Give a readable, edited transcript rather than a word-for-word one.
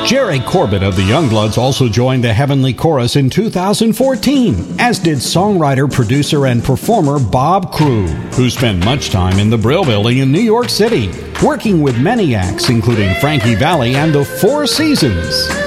Jerry Corbett of the Youngbloods also joined the Heavenly Chorus in 2014, as did songwriter, producer, and performer Bob Crew, who spent much time in the Brill Building in New York City, working with many acts including Frankie Valli and the Four Seasons.